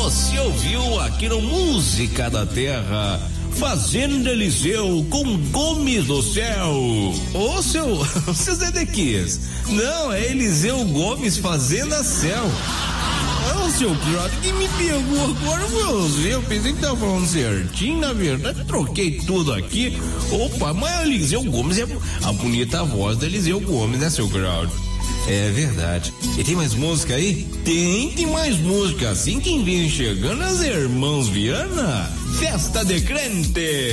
Você ouviu aqui no Música da Terra, Fazenda Eliseu com Gomes do Céu. Ô, seu Zedequias, não, é Eliseu Gomes Fazenda Céu. Ô, seu Pirata, que me pegou agora foi você. Eu pensei que tava falando certinho, na verdade, troquei tudo aqui. Opa, mas o Eliseu Gomes é a bonita voz do Eliseu Gomes, né, seu Claudio? É verdade. E tem mais música aí? Tem mais música. Assim quem vem chegando as irmãos Viana. Festa de Crente.